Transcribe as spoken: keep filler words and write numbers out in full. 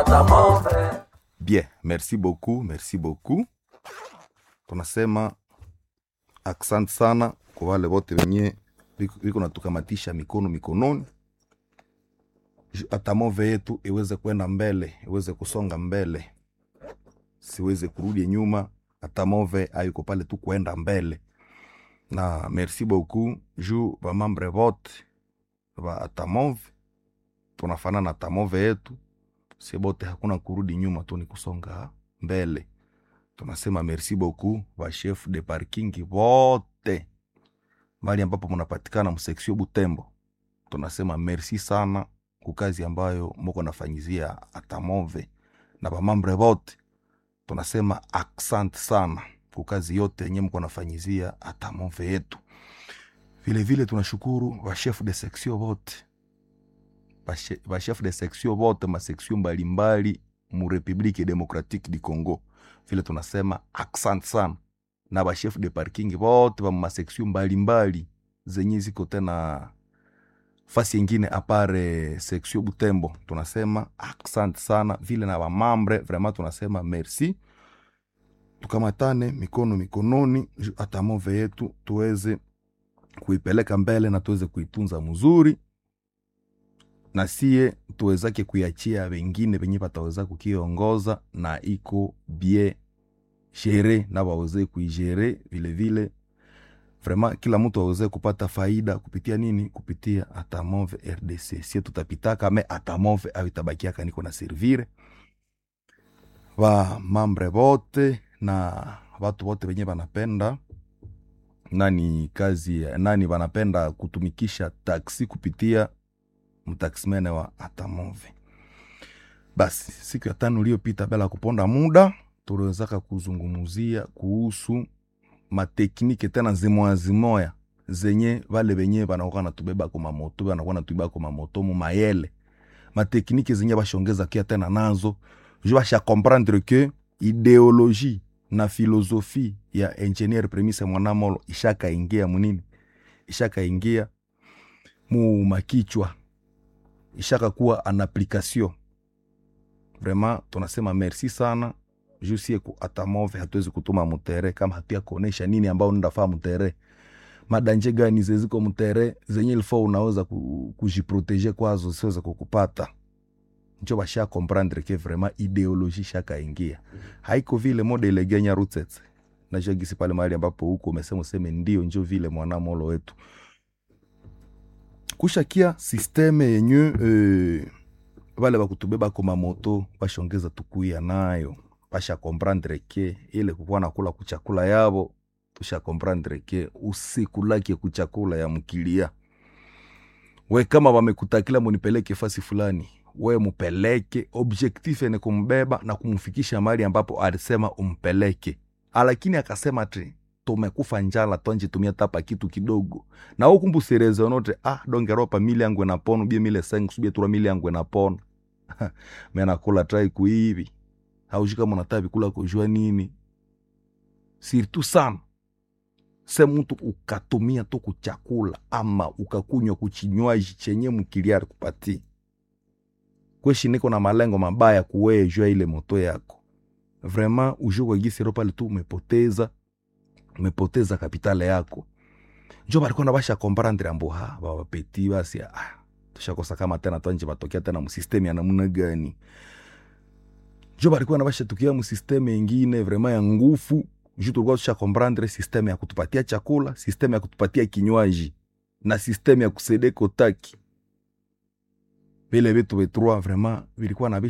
atamove. Bien, merci beaucoup, merci beaucoup. Tunasema asante sana kwa wale wote wenye wiko natukamatisha mikono mikononi. Atamove yetu iweze kwenda mbele, iweze kusonga mbele, siweze kurudi nyuma. Atamove ayuko pale tu kwenda mbele. Na merci beaucoup juu ba membre vote ba Atamove tunafana na Atamove yetu, si bote hakuna kurudi nyuma, tu ni kusonga mbele. Tunasema merci beaucoup ba chef de parking vote mali ambapo mnapatikana mseksio Butembo. Tunasema merci sana kwa kazi ambayo mko nafanyizia Atamove na ba membre vote. Tunasema asante sana kwa kazi yote yenye mko nafanyizia Atamove yetu. Vile vile tunashukuru wa chef de section vote, ba chef de section vote ma section mbalimbali mu Republique Democratique du Congo. Vile tunasema asante sana na ba chef de parking vote ba ma section mbalimbali zenye ziko tena fasi nyingine apare section Butembo. Tunasema asante sana vile na ba membre, vraiment tunasema merci. Tukamatane mikono mikononi Atamove yetu tuweze kuipeleka mbele na tuweze kuitunza mzuri, na sie tuwezake kuiachia wengine wenye wataweza kukiongoza na iko bien gere na waweze kuigere vile vile. Vraiment kila mtu aweze kupata faida kupitia nini? Kupitia Atamove R D C. Sie tutapitaka me Atamove avitabakia kaniko na servire wa membre vote na watu wote wenye wanapenda nani kazi nani wanapenda kutumikisha taksi kupitia mtaximene wa Atamove. Basi siku ya tano iliyopita bila kuponda muda tuliwezaka kuzungumzia kuhusu mateknike tena zimoya zimoya zenye wale wenye wanakuwa natubeba kwa mamoto, wanakuwa natubeba kwa mamoto mu mayele. Mateknike zenye bashongeza kia tena nazo je basha comprendre que idéologie na philosophie ya engineer Premise Mwanamolo ishaka ingia munini, ishaka ingia mu makichwa, ishaka kuwa an application. Vraiment tunasema merci sana jusie ku Atamove hatuwezi kutuma mutere kama hatia kuonesha nini ambao ndafaa mutere, madanje gani zeziko mutere zenye ilfo unaweza kujiproteger kwazo siweza kukupata. Njo basha comprendre que vraiment idéologie shaka ingia. Haiko vile modele genya roots na jogisi pale mahali ambapo huko umesema useme ndio njo vile Mwanamolo wetu kushakia systeme yenye eh, wale bakutubeba kwa moto bashongeza tukuia nayo, basha comprendre que ile kukuwa nakula kuchakula yabo, tusha comprendre que usikulake kuchakula ya mkilia. We kama wamekutakila munipeleke fasi fulani, we mupeleke, objectif ni kumbeba na kumfikisha mahali ambapo alisema umpeleke. Lakini akasema ati tumekufa njala tonje tumia tapa kitu kidogo. Na hukumbu serezo note ah dongeropa mili yangu na pono bia mile sengu subia tura mili yangu na pono. Mena kula trai kuivi. Haujika mwanatabi kula kujua nini. Sirtu sana. Se mtu ukatumia to kuchakula ama ukakunywa kuchinywaji chenye mkiliari kupati. Kweshi niko na malengo mabaya kuwe jua ile moto yako. Vraiment ujue kwa gisi ropa litu umepoteza umepoteza kapitale yako. Njo balikuwa na basha comprendre amboha baba peti basi ah tushakosa kama tena tonje batokea tena mu system ya namna gani. Njo balikuwa na basha tukia mu system nyingine vraiment ya ngufu. Njo tulikuwa tusha comprendre system ya kutupatia chakula, system ya kutupatia kinywaji na system ya kusede kotaki. Vile vitu vitu vraiment vilikuwa na